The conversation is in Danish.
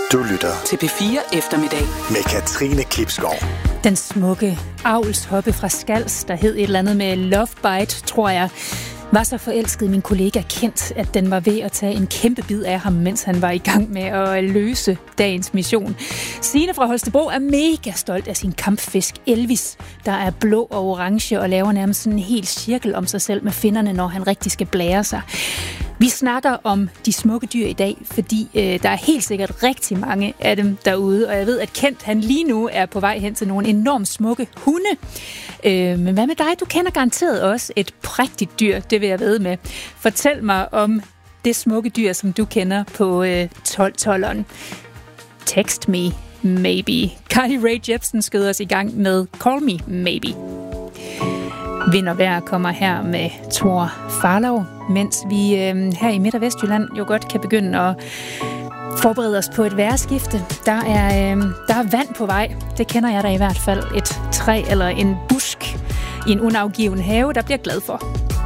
Du lytter til P4 Eftermiddag med Katrine Klipskov. Den smukke avlshoppe fra Skals, der hed et eller andet med Love Bite, tror jeg, var så forelsket i min kollega Kent, at den var ved at tage en kæmpe bid af ham, mens han var i gang med at løse dagens mission. Signe fra Holstebro er mega stolt af sin kampfisk Elvis, der er blå og orange og laver nærmest sådan en hel cirkel om sig selv med finnerne, når han rigtig skal blære sig. Vi snakker om de smukke dyr i dag, fordi der er helt sikkert rigtig mange af dem derude, og jeg ved, at Kent han lige nu er på vej hen til nogle enormt smukke hunde. Men hvad med dig? Du kender garanteret også et prægtigt dyr, det vil jeg ved med. Fortæl mig om det smukke dyr, som du kender på 12-12'eren. Text me, maybe. Carly Rae Jepsen skød os i gang med Call Me Maybe. Vind og vejr kommer her med Thor Farlov, mens vi her i Midt- og Vestjylland jo godt kan begynde at forberede os på et vejrskifte. Der er vand på vej. Det kender jeg da i hvert fald. Et træ eller en busk i en unafgiven have, der bliver glad for.